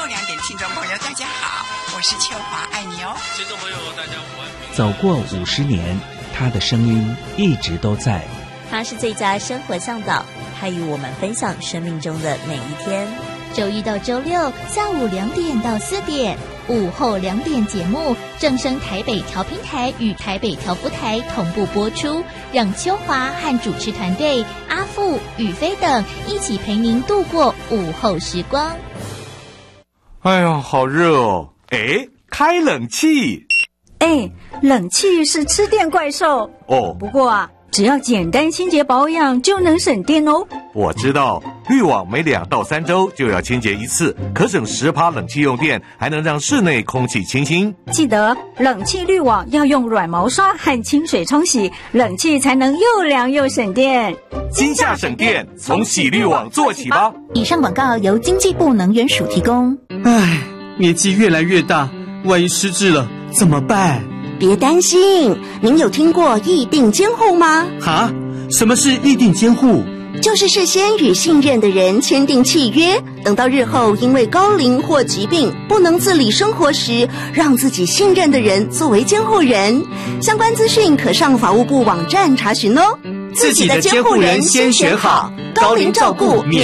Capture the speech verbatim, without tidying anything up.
后两点听众朋友大家好，我是秋华，爱你哦。 听众朋友大家午安。 走过五十年，他的声音一直都在。 他是最佳生活向导，他与我们分享生命中的每一天。 周一到周六下午两点到四点，午后两点节目正声台北调频台与台北调布台同步播出，让秋华和主持团队阿富、宇飞等一起陪您度过午后时光。 哎呀，好热哦！哎，开冷气。 哎，冷气是吃电怪兽哦。 不过啊，只要简单清洁保养就能省电哦。 我知道，滤网每两到三周就要清洁一次，可省十趴冷气用电，还能让室内空气清新。 记得冷气滤网要用软毛刷和清水冲洗，冷气才能又凉又省电。 今夏省电，从洗滤网做起吧。 以上广告由经济部能源署提供。 唉，年纪越来越大，万一失智了怎么办？ 别担心，您有听过议定监护吗？ 哈？什么是议定监护？ 就是事先与信任的人签订契约，等到日后因为高龄或疾病不能自理生活时，让自己信任的人作为监护人。相关资讯可上法务部网站查询哦。 自己的监护人先选好，高龄照顾免